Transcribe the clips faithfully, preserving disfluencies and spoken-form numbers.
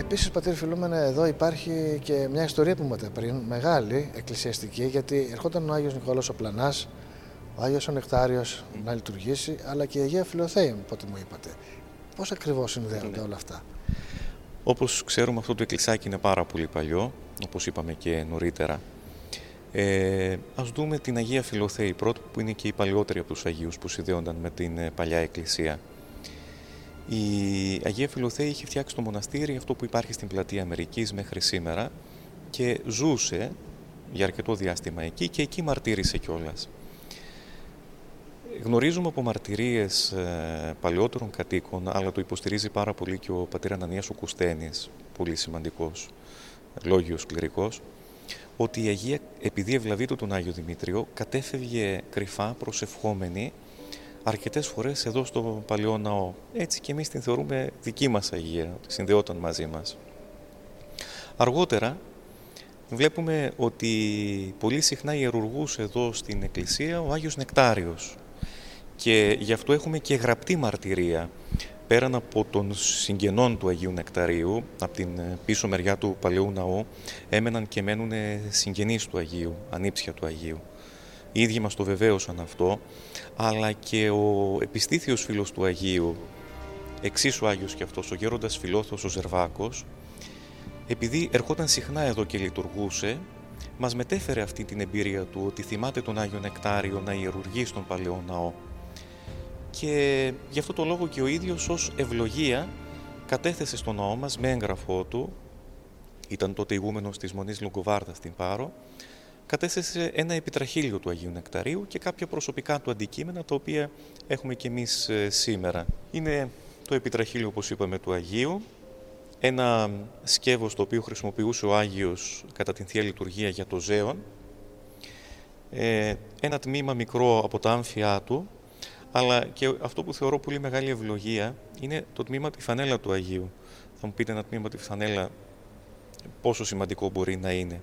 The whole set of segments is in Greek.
Επίσης, πατήρ Φιλούμενε, εδώ υπάρχει και μια ιστορία που μου είπατε πριν, μεγάλη, εκκλησιαστική, γιατί ερχόταν ο Άγιος Νικόλαος ο Πλανάς, ο Άγιος ο Νεκτάριος mm. να λειτουργήσει, αλλά και η Αγία Φιλοθέη, πότε μου είπατε. Πώς ακριβώς συνδέονται mm. όλα αυτά? Όπως ξέρουμε, αυτό το εκκλησάκι είναι πάρα πολύ παλιό, όπως είπαμε και νωρίτερα. Ε, ας δούμε την Αγία Φιλοθέη πρώτη, που είναι και η παλιότερη από τους Αγίους που συνδέονταν με την παλιά εκκλησία. Η Αγία Φιλοθέη είχε φτιάξει το μοναστήρι, αυτό που υπάρχει στην πλατεία Αμερικής μέχρι σήμερα, και ζούσε για αρκετό διάστημα εκεί και εκεί μαρτύρησε κιόλας. Γνωρίζουμε από μαρτυρίες ε, παλιότερων κατοίκων, αλλά το υποστηρίζει πάρα πολύ και ο πατήρ Ανανίας ο Κουστένης, πολύ σημαντικός λόγιος κληρικός, ότι η Αγία, επειδή ευλαβείτο τον Άγιο Δημήτριο, κατέφευγε κρυφά προσευχόμενη αρκετές φορές εδώ στο Παλαιό Ναό. Έτσι και εμείς την θεωρούμε δική μας Αγία, ότι συνδεόταν μαζί μας. Αργότερα βλέπουμε ότι πολύ συχνά ιερουργούσε εδώ στην εκκλησία ο Άγιος Νεκτάριος και γι' αυτό έχουμε και γραπτή μαρτυρία. Πέραν από των συγγενών του Αγίου Νεκταρίου, από την πίσω μεριά του Παλαιού Ναού, έμεναν και μένουν συγγενείς του Αγίου, ανήψια του Αγίου. Οι ίδιοι μας το βεβαίωσαν αυτό, αλλά και ο επιστήθιος φίλος του Αγίου, εξίσου Άγιος και αυτός, ο γέροντας Φιλόθος ο Ζερβάκος, επειδή ερχόταν συχνά εδώ και λειτουργούσε, μας μετέφερε αυτή την εμπειρία του, ότι θυμάται τον Άγιο Νεκτάριο να ιερουργεί στον Παλαιό Ναό. Και γι' αυτό το λόγο και ο ίδιος ως ευλογία κατέθεσε στο ναό μας με έγγραφό του, ήταν τότε ηγούμενος της Μονής Λογκοβάρδα στην Πάρο, κατέθεσε ένα επιτραχύλιο του Αγίου Νεκταρίου και κάποια προσωπικά του αντικείμενα, τα οποία έχουμε και εμείς σήμερα. Είναι το επιτραχύλιο, όπως είπαμε, του Αγίου, ένα σκεύος το οποίο χρησιμοποιούσε ο Άγιος κατά την Θεία Λειτουργία για το ζέον, ένα τμήμα μικρό από τα άμφια του, αλλά και αυτό που θεωρώ πολύ μεγάλη ευλογία είναι το τμήμα τη φανέλα του Αγίου. Θα μου πείτε, ένα τμήμα τη φανέλα πόσο σημαντικό μπορεί να είναι.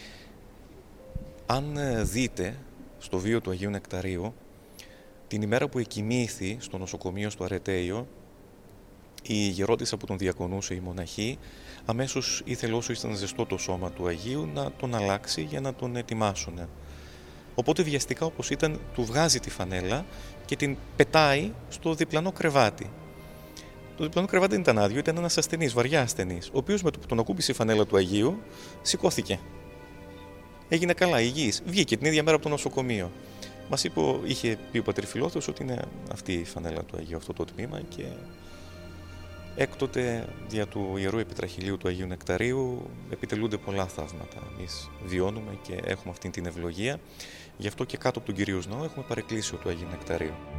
Αν δείτε στο βίο του Αγίου Νεκταρίου, την ημέρα που εκοιμήθη στο νοσοκομείο στο Αρετέιο, η γερόντισσα που τον διακονούσε, η μοναχή, αμέσως ήθελε, όσο ήταν ζεστό το σώμα του Αγίου, να τον αλλάξει για να τον ετοιμάσουν. Οπότε βιαστικά, όπως ήταν, του βγάζει τη φανέλα και την πετάει στο διπλανό κρεβάτι. Το διπλανό κρεβάτι δεν ήταν άδειο, ήταν ένας ασθενής, βαριά ασθενής, ο οποίος με το που τον ακούμπησε η φανέλα του Αγίου, σηκώθηκε. Έγινε καλά, υγιής. Βγήκε την ίδια μέρα από το νοσοκομείο. Μας είπε, είχε πει ο πατήρ Φιλόθος, ότι είναι αυτή η φανέλα του Αγίου, αυτό το τμήμα, και έκτοτε δια του Ιερού Επιτραχυλίου του Αγίου Νεκταρίου επιτελούνται πολλά θαύματα. Εμείς βιώνουμε και έχουμε αυτή την ευλογία. Γι' αυτό και κάτω από τον Κυρίως Ναό έχουμε παρεκκλήσιο του Αγίου Νεκταρίου.